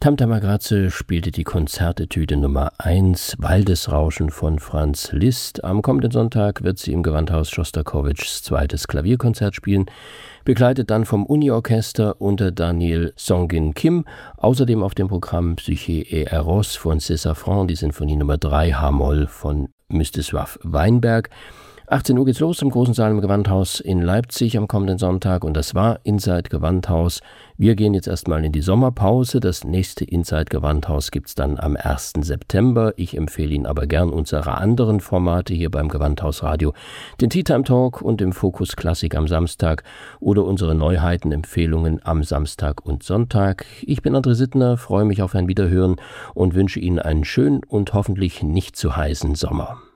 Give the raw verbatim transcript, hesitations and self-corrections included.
Tamtam Agrazze spielte die Konzertetüde Nummer eins, Waldesrauschen von Franz Liszt. Am kommenden Sonntag wird sie im Gewandhaus Schostakowitschs zweites Klavierkonzert spielen, begleitet dann vom Uni-Orchester unter Daniel Songin Kim. Außerdem auf dem Programm Psyche et Eros von César Franck, die Sinfonie Nummer drei H-Moll von Mstisław Weinberg. achtzehn Uhr geht's los im großen Saal im Gewandhaus in Leipzig am kommenden Sonntag und das war Inside Gewandhaus. Wir gehen jetzt erstmal in die Sommerpause. Das nächste Inside Gewandhaus gibt's dann am ersten September. Ich empfehle Ihnen aber gern unsere anderen Formate hier beim Gewandhaus Radio, den Tea Time Talk und im Fokus Klassik am Samstag oder unsere Neuheitenempfehlungen am Samstag und Sonntag. Ich bin André Sittner, freue mich auf ein Wiederhören und wünsche Ihnen einen schönen und hoffentlich nicht zu heißen Sommer.